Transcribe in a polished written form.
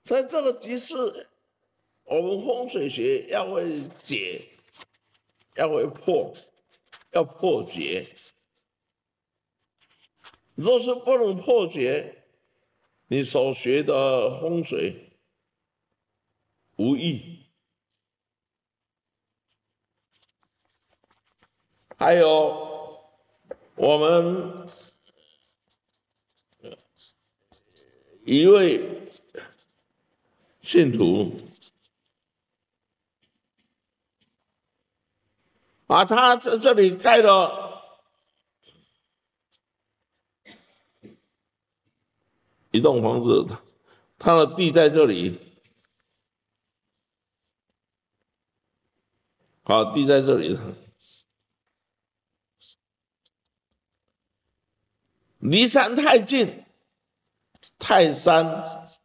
在这个局势，我们风水学要会解，要会破，要破解。若是不能破解，你所学的风水无益。还有我们一位信徒啊，他在这里盖了一栋房子，他的地在这里，好，地在这里，离山太近，泰山